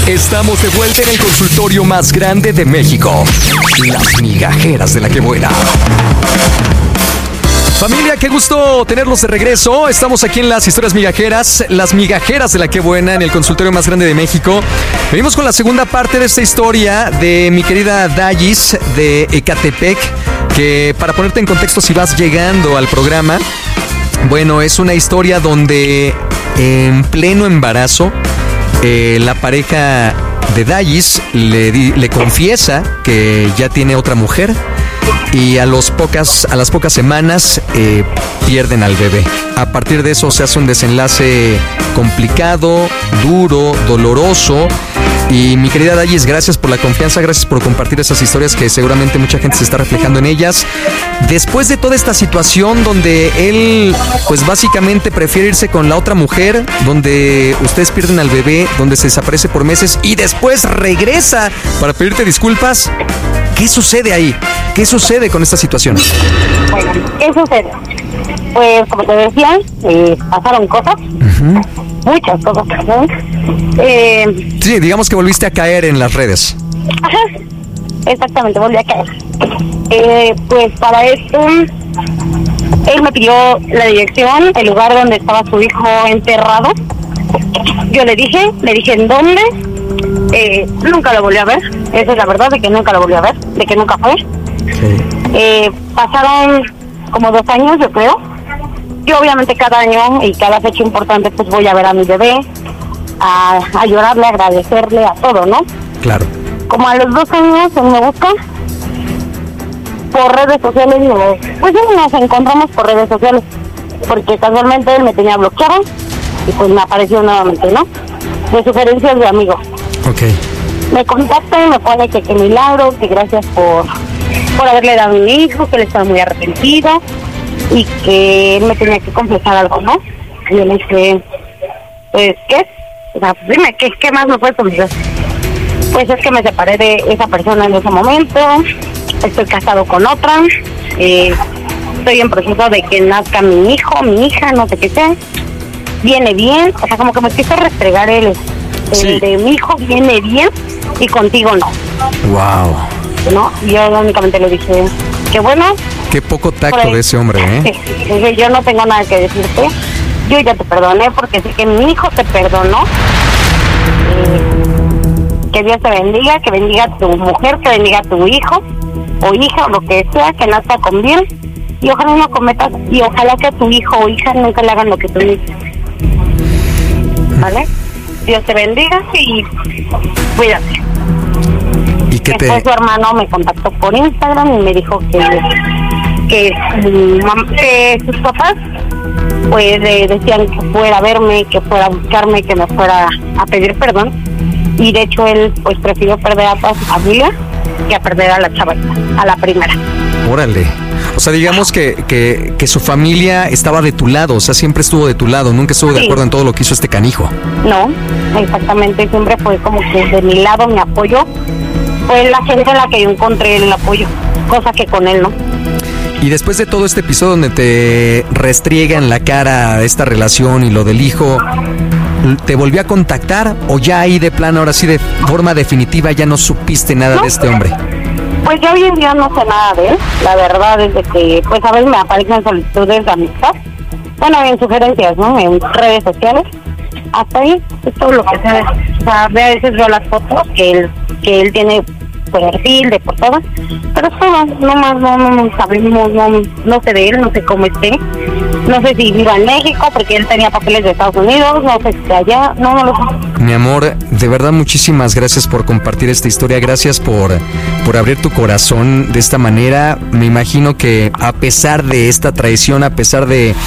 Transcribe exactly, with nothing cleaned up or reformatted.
Estamos de vuelta en el consultorio más grande de México. Las migajeras de la que buena. Familia, qué gusto tenerlos de regreso. Estamos aquí en las historias migajeras, las migajeras de la que buena, en el consultorio más grande de México. Venimos con la segunda parte de esta historia de mi querida Dallis de Ecatepec, que para ponerte en contexto si vas llegando al programa, bueno, es una historia donde en pleno embarazo eh, la pareja de Dallis le, di, le confiesa que ya tiene otra mujer. Y a, los pocas, a las pocas semanas eh, pierden al bebé. A partir de eso se hace un desenlace complicado, duro, doloroso. Y mi querida Dallis, gracias por la confianza, gracias por compartir esas historias que seguramente mucha gente se está reflejando en ellas. Después de toda esta situación donde él, pues básicamente prefiere irse con la otra mujer, donde ustedes pierden al bebé, donde se desaparece por meses y después regresa para pedirte disculpas, ¿qué sucede ahí? ¿Qué sucede con esta situación? Bueno, ¿qué sucede? Pues, como te decía, eh, pasaron cosas, uh-huh. muchas cosas pasaron. Eh, sí, digamos que volviste a caer en las redes. Ajá, exactamente, volví a caer. Eh, pues para esto, él me pidió la dirección, el lugar donde estaba su hijo enterrado. Yo le dije, le dije en dónde. Eh, nunca lo volví a ver, esa es la verdad, de que nunca lo volví a ver, de que nunca fue. Sí. Eh, pasaron como dos años, yo creo. Yo obviamente cada año y cada fecha importante pues voy a ver a mi bebé, a, a llorarle, a agradecerle, a todo, ¿no? Claro. Como a los dos años él me busca por redes sociales, nos, pues sí, nos encontramos por redes sociales, porque casualmente él me tenía bloqueado y pues me apareció nuevamente, ¿no? De sugerencias de amigos. Okay. Me contacta y me pone que qué milagro, que gracias por, por haberle dado a mi hijo, que él estaba muy arrepentido y que él me tenía que confesar algo, ¿no? Y yo le dije, pues, ¿qué? O sea, dime, ¿qué, qué más me puedes confesar? Pues es que me separé de esa persona en ese momento, estoy casado con otra, eh, estoy en proceso de que nazca mi hijo, mi hija, no sé qué sea, viene bien, o sea, como que me quiso restregar el... Sí. El de mi hijo viene bien y contigo no. Wow. No, yo únicamente le dije que bueno. Qué poco tacto de ese hombre, ¿eh? Sí, yo no tengo nada que decirte. Yo ya te perdoné porque sé que mi hijo te perdonó. Eh, que Dios te bendiga, que bendiga a tu mujer, que bendiga a tu hijo o hija o lo que sea, que nazca con bien. Y ojalá no cometas, y ojalá que a tu hijo o hija nunca le hagan lo que tú hiciste. ¿Vale? Dios te bendiga y cuídate. ¿Y qué te...? Después su hermano me contactó por Instagram y me dijo que que, que sus papás pues eh, decían que fuera a verme, que fuera a buscarme, que me fuera a pedir perdón. Y de hecho él pues prefirió perder a toda su familia que a perder a la chava, a la primera. Órale. O sea, digamos que, que, que su familia estaba de tu lado, o sea, siempre estuvo de tu lado, nunca estuvo sí. de acuerdo en todo lo que hizo este canijo. No, exactamente, siempre fue como que de mi lado me apoyó. Fue la gente en la que yo encontré el apoyo, cosa que con él no. Y después de todo este episodio donde te restriega en la cara esta relación y lo del hijo, ¿te volvió a contactar o ya ahí de plano, ahora sí de forma definitiva, ya no supiste nada no. de este hombre? Pues yo hoy en día no sé nada de él, la verdad es de que pues a veces me aparecen solicitudes de amistad, bueno, en sugerencias, ¿no? En redes sociales, hasta ahí es todo lo que sé. O sea, a veces veo las fotos que él, que él tiene perfil de portada, pero todo, no más, no, no, no sabemos, no, no sé de él, no sé cómo esté, no sé si viva en México, porque él tenía papeles de Estados Unidos, no sé si está allá, no, no lo sé. Mi amor, de verdad muchísimas gracias por compartir esta historia, gracias por, por abrir tu corazón de esta manera. Me imagino que a pesar de esta traición, a pesar de